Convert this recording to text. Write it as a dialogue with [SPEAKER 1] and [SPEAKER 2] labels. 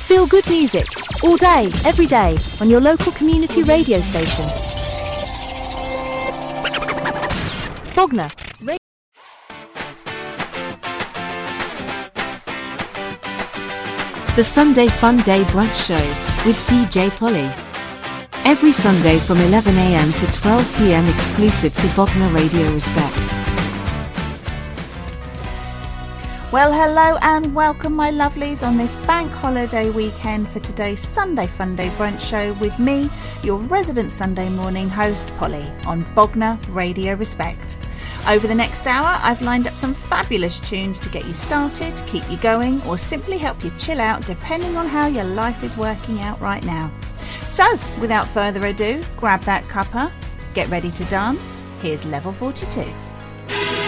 [SPEAKER 1] Feel good music all day, every day on your local community radio station. Bognor.
[SPEAKER 2] The Sunday Fun Day Brunch Show with DJ Polly. Every Sunday from 11 a.m. to 12 p.m. exclusive to Bognor Radio Respect.
[SPEAKER 3] Well, hello and welcome, my lovelies, on this bank holiday weekend for today's Sunday Fun Day Brunch Show with me, your resident Sunday morning host, Polly, on Bognor Radio Respect. Over the next hour, I've lined up some fabulous tunes to get you started, keep you going, or simply help you chill out, depending on how your life is working out right now. So, without further ado, grab that cuppa, get ready to dance. Here's Level 42.